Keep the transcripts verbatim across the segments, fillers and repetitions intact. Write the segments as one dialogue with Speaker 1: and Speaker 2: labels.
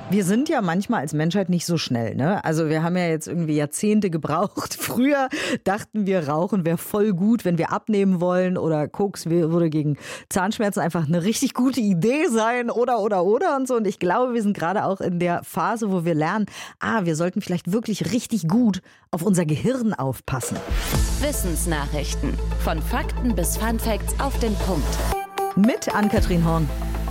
Speaker 1: Wir sind ja manchmal als Menschheit nicht so schnell, ne? Also wir haben ja jetzt irgendwie Jahrzehnte gebraucht. Früher dachten wir, Rauchen wäre voll gut, wenn wir abnehmen wollen, oder Koks würde gegen Zahnschmerzen einfach eine richtig gute Idee sein, oder, oder, oder und so. Und ich glaube, wir sind gerade auch in der Phase, wo wir lernen, ah, wir sollten vielleicht wirklich richtig gut auf unser Gehirn aufpassen.
Speaker 2: Wissensnachrichten. Von Fakten bis Funfacts auf den Punkt.
Speaker 1: Mit Ann-Kathrin Horn.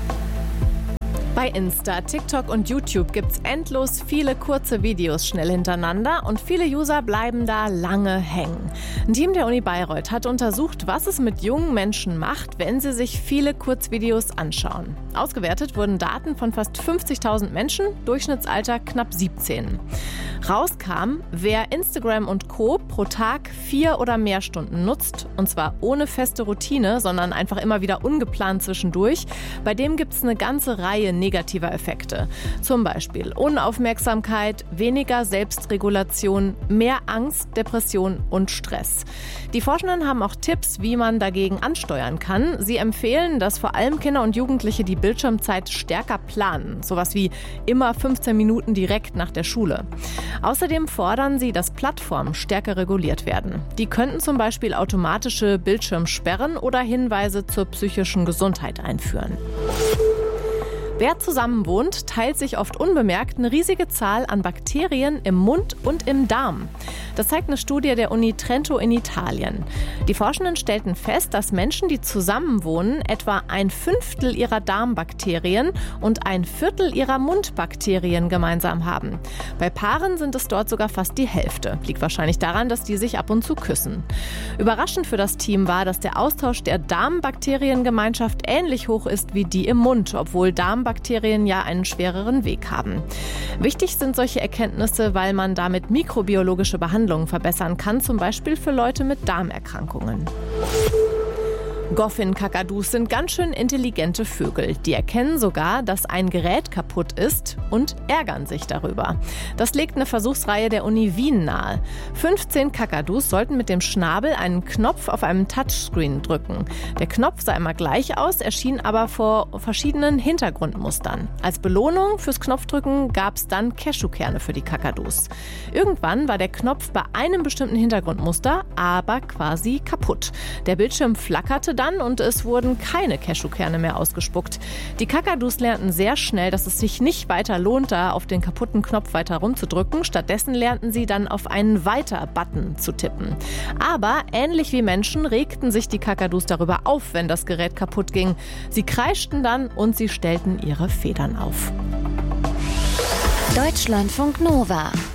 Speaker 3: Bei Insta, TikTok und YouTube gibt's endlos viele kurze Videos schnell hintereinander und viele User bleiben da lange hängen. Ein Team der Uni Bayreuth hat untersucht, was es mit jungen Menschen macht, wenn sie sich viele Kurzvideos anschauen. Ausgewertet wurden Daten von fast fünfzigtausend Menschen, Durchschnittsalter knapp siebzehn. Rauskam, wer Instagram und Co. pro Tag vier oder mehr Stunden nutzt, und zwar ohne feste Routine, sondern einfach immer wieder ungeplant zwischendurch, bei dem gibt's eine ganze Reihe negativer Effekte. Zum Beispiel Unaufmerksamkeit, weniger Selbstregulation, mehr Angst, Depression und Stress. Die Forschenden haben auch Tipps, wie man dagegen ansteuern kann. Sie empfehlen, dass vor allem Kinder und Jugendliche die Bildschirmzeit stärker planen. Sowas wie immer fünfzehn Minuten direkt nach der Schule. Außerdem fordern sie, dass Plattformen stärker reguliert werden. Die könnten zum Beispiel automatische Bildschirmsperren oder Hinweise zur psychischen Gesundheit einführen. Wer zusammenwohnt, teilt sich oft unbemerkt eine riesige Zahl an Bakterien im Mund und im Darm. Das zeigt eine Studie der Uni Trento in Italien. Die Forschenden stellten fest, dass Menschen, die zusammenwohnen, etwa ein Fünftel ihrer Darmbakterien und ein Viertel ihrer Mundbakterien gemeinsam haben. Bei Paaren sind es dort sogar fast die Hälfte. Liegt wahrscheinlich daran, dass die sich ab und zu küssen. Überraschend für das Team war, dass der Austausch der Darmbakteriengemeinschaft ähnlich hoch ist wie die im Mund, obwohl Darmbakterien Bakterien ja einen schwereren Weg haben. Wichtig sind solche Erkenntnisse, weil man damit mikrobiologische Behandlungen verbessern kann, zum Beispiel für Leute mit Darmerkrankungen. Goffin-Kakadus sind ganz schön intelligente Vögel. Die erkennen sogar, dass ein Gerät kaputt ist und ärgern sich darüber. Das legt eine Versuchsreihe der Uni Wien nahe. fünfzehn Kakadus sollten mit dem Schnabel einen Knopf auf einem Touchscreen drücken. Der Knopf sah immer gleich aus, erschien aber vor verschiedenen Hintergrundmustern. Als Belohnung fürs Knopfdrücken gab es dann Cashewkerne für die Kakadus. Irgendwann war der Knopf bei einem bestimmten Hintergrundmuster aber quasi kaputt. Der Bildschirm flackerte dann und es wurden keine Cashewkerne mehr ausgespuckt. Die Kakadus lernten sehr schnell, dass es sich nicht weiter lohnt, da auf den kaputten Knopf weiter rumzudrücken. Stattdessen lernten sie dann auf einen Weiter-Button zu tippen. Aber ähnlich wie Menschen regten sich die Kakadus darüber auf, wenn das Gerät kaputt ging. Sie kreischten dann und sie stellten ihre Federn auf.
Speaker 2: Deutschlandfunk Nova.